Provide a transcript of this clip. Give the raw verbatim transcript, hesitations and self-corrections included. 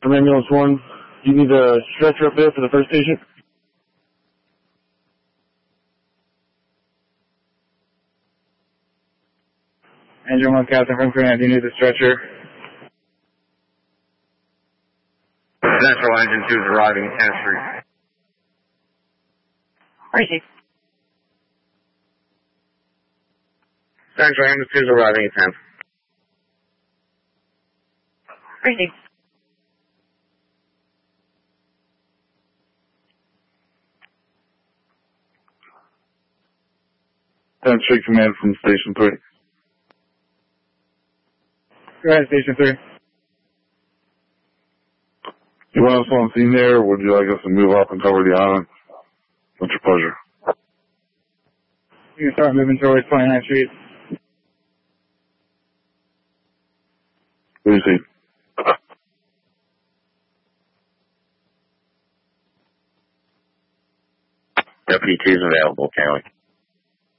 From ambulance one, you need a stretcher up there for the first patient? Engine one, Captain from command, you need the stretcher. Central Engine two is arriving at ten Street. Received. Central Engine two is arriving at ten. Received. ten Street command from Station three. Go ahead, Station three. You want us on scene there, or would you like us to move up and cover the island? What's your pleasure? You can start moving towards twenty-ninth Street. What do you see? Deputy two is available, County.